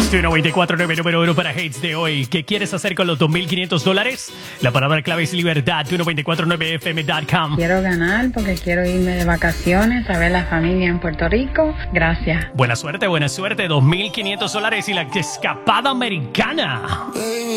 Tu 94.9 número uno para Hates de hoy. ¿Qué quieres hacer con los $2,500? La palabra clave es libertad. Tu 94.9fm.com. Quiero ganar porque quiero irme de vacaciones a ver la familia en Puerto Rico. Gracias. Buena suerte, $2,500 y la escapada americana.